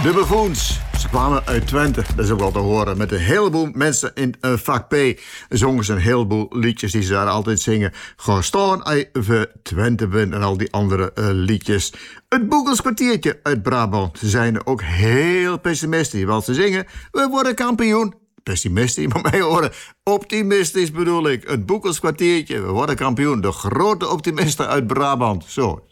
De Buffoons. Ze kwamen uit Twente, dat is ook wel te horen. Met een heleboel mensen in vak P zongen ze een heleboel liedjes die ze daar altijd zingen. Gewoon staan even Twente bent en al die andere liedjes. Het Boekelskwartiertje uit Brabant. Ze zijn ook heel pessimistisch, want ze zingen: we worden kampioen. Pessimistisch, maar mij horen. Optimistisch bedoel ik. Het Boekelskwartiertje, we worden kampioen. De grote optimisten uit Brabant. Zo.